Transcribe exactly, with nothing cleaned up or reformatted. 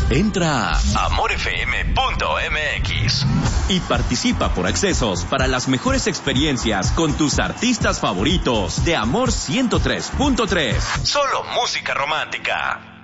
Entra a amor f m punto m x y participa por accesos para las mejores experiencias con tus artistas favoritos de Amor ciento tres punto tres. Solo música romántica.